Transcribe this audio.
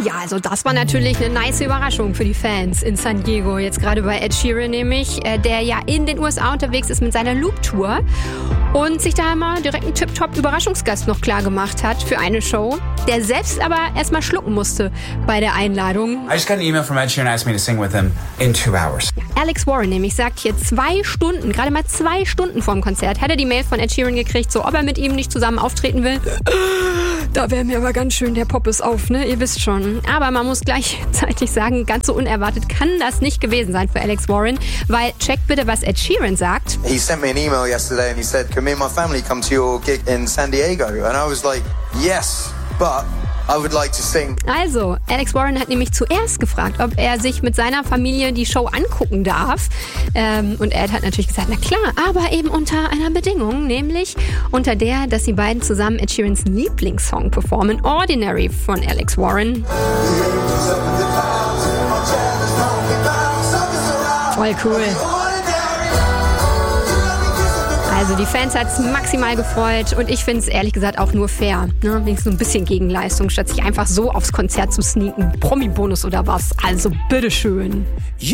Ja, also das war natürlich eine nice Überraschung für die Fans in San Diego. Jetzt gerade bei Ed Sheeran nämlich, der ja in den USA unterwegs ist mit seiner Loop-Tour und sich da mal direkt einen Tip-Top-Überraschungsgast noch klar gemacht hat für eine Show, der selbst aber erstmal schlucken musste bei der Einladung. I just got an email from Ed Sheeran asking me to sing with him in 2 hours. Alex Warren nämlich sagt hier 2 Stunden, gerade mal 2 Stunden vorm Konzert, hat er die Mail von Ed Sheeran gekriegt, so ob er mit ihm nicht zusammen auftreten will. Da wäre mir aber ganz schön der Poppes auf, ne? Ihr wisst schon. Aber man muss gleichzeitig sagen, ganz so unerwartet kann das nicht gewesen sein für Alex Warren, weil checkt bitte, was Ed Sheeran sagt. He sent me an email yesterday and he said, can me and my family come to your gig in San Diego? And I was like, yes, but I would like to sing. Also, Alex Warren hat nämlich zuerst gefragt, ob er sich mit seiner Familie die Show angucken darf. Und Ed hat natürlich gesagt, na klar, aber eben unter einer Bedingung, nämlich unter der, dass die beiden zusammen Ed Sheerans Lieblingssong performen, Ordinary von Alex Warren. Voll cool. Also die Fans hat es maximal gefreut und ich finde es ehrlich gesagt auch nur fair. Ne? Wenigstens so ein bisschen Gegenleistung, statt sich einfach so aufs Konzert zu sneaken. Promi-Bonus oder was. Also bitteschön.